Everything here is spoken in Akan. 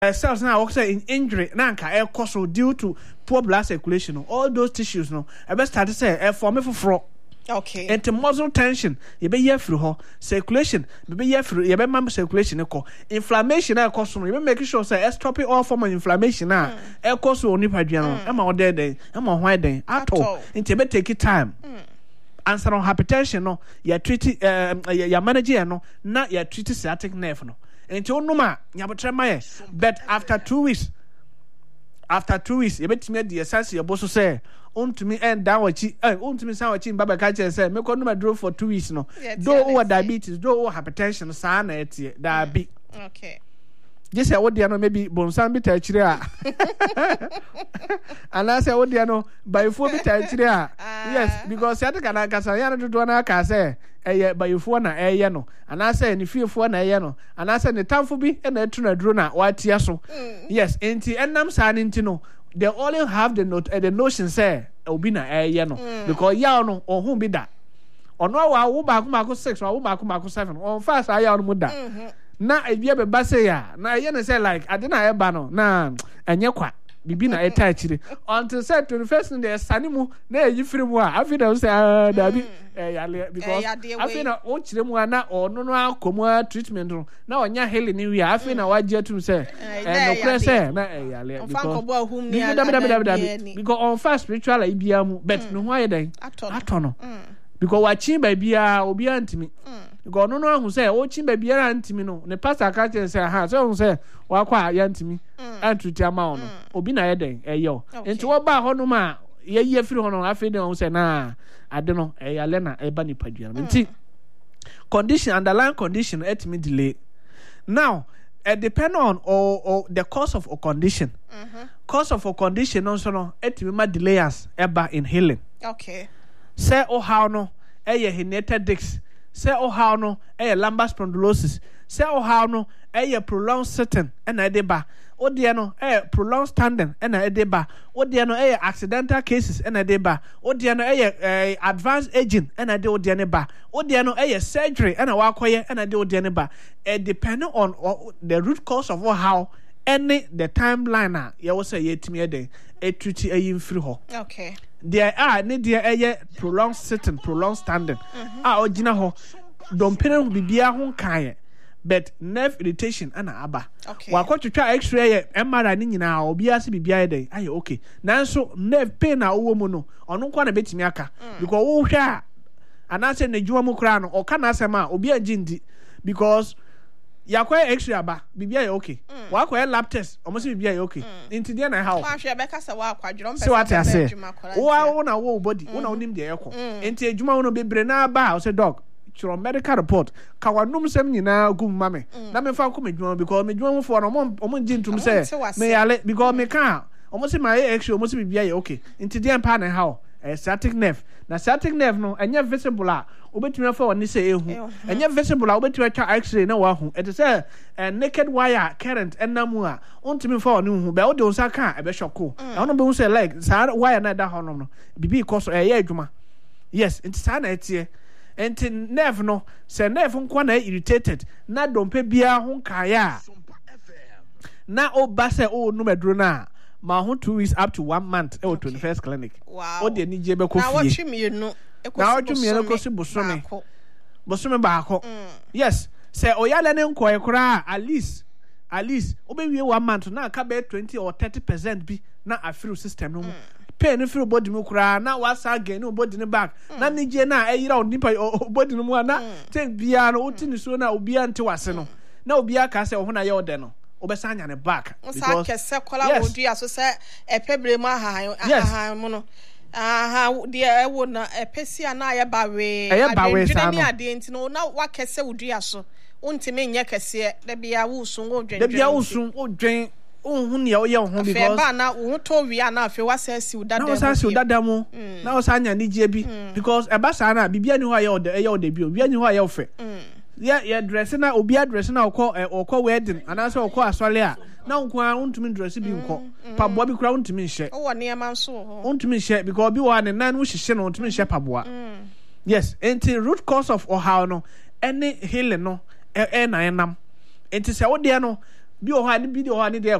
cells now work in injury na nka cause due to poor blood circulation. All those tissues no e be start say form for. Okay. And the muscle tension, you be here through her circulation, be here through you be mam circulation inflammation cause you be making sure say stopping all form of inflammation cause oni padua no ma odede ma hwan den at all into be take time. Answer on hypertension no you treat you manage no na you treat sciatic nerve no into no ma nyabotre ma but after 2 weeks you bet me the essence your boss say to me and down wachi to me san wachi baba ka che say me ko no ma draw for 2 weeks no do over diabetes do over hypertension sa na etie da bi okay just say what dia no maybe bonsan bi ta chire a and I say what dia no by fo bi ta chire a yes because say ta kana kasa ya no do na ka say by fo na no and I say ni fiefo na no and I say ni tamfo bi na etu na duro na watia so yes enti enam sa ni enti no they only have the notion say obi na no because ya no ohun bi da ono wa wo ba ko 6 wa wo ba ko 7 on fast ya no mu da na ebia be ba say ya na ye na say like ade na e ba no na enye kwa bibi na eta achire until say 21st in the sanimu na eyi firi mu a afi na say da bi yale because afi na o chire mu na ono no akomu treatment no na onya heli ni wi afi na waje atum say no press na yale because on fast spiritual ibia mu but no ho ayedan atono because wachi ba bia obi antimi because no ahu say o chi ba bia antimi no ne pastor ka che say ha so say wa kwa ya antimi antruti ama no obi na yeden eyo enti wo ba ho no ma ye firi ho no afi de say na ade no yale na eba ni padua enti condition underlying condition etimi delay now it depend on or the cause of a condition cause of a condition also no etimi ma delayers eba in healing okay say how no herniated discs say how no lumbar spondylosis say how no prolonged sitting na edeba odie no prolonged standing na edeba odie no accidental cases na edeba odie no advanced aging na de odie ne ba odie no surgery na wakoye na de odie ne ba depending on the root cause of how any the timeline you will say yetimi eden etruti ayin free ho okay there are need there prolonged sitting prolonged standing ogina ho don pere bibia ho kan but nerve irritation ana aba wakotwetwa x-ray MRI ni nyina obi ase bibia eden aye okay nanso nerve pain na owo mu no ono kwa na betimi aka because wo hwa anase na juwa mu kra no o kana asema obi agindi because yakwa x-ray aba bibia ya okay wakwa lab test almost bibia ya okay into there na how wa hwe be kasa wa akwadworo mpese what I say wo na wo body wo na onim de yeko enti adwuma wo no bebre na aba o say dog chiro medical report ka wanum sem nyina gum mame na me fa ko medwuma because medwuma mu fo no omo ngintum say me yale because me ka omo say my x-ray omo say bibia ya okay into there pa na how sciatic nerve na sciatic nerve no enye visible a obetumi fa woni say ehu enye visible a obetumi atwa x-ray na wa hu it say naked wire current enamu a ontumi fa woni hu be ode unsa ka e be shoko na ono be hu say like sa wire na da hono no bibi koso ye adwuma yes it sa na etie enti nerve no say nerve nko na irritated na dompe bia hu kaya na obase o numeduro na ma ho 2 weeks up to 1 month e 21st clinic wow o de ni je be ko fie na watchimienu ekosi bosome baako yes say oyale ne nko ekura at least obewie 1 month na ka be 20 or 30% bi na afiru system no mu pain feel body mu kura na wasa again no body ne back na nije na eyira onipa body no mu na take bia no utini so na obi ante wase no na obi aka say ohuna ye ode no obesanya ne back because kese kola wodi aso say epebre mu aha mu no de ewo na epesia na ye bawe adwene ni ade enti no na wakese wodi aso untime nye kese da bia wusun odwen ohun ne oye ohun because fe ba na wo to wi ana afi wasasi udada na wasasi udada mu na wasanya ni je bi because eba sa na bibia ni ho aye ode bi obi ani ho aye ofe ya dress na obi address na okọ wedding anase okọ asole a na nko untumi dress bi nko paboa bi kura untumi nhye wo ne ma nso ho untumi nhye because obi wa ne nan wo hyehye no untumi nhye paboa yes enti root cause of how no any healing no na enam enti se wo de no bi o ha ni bi de o ha ni de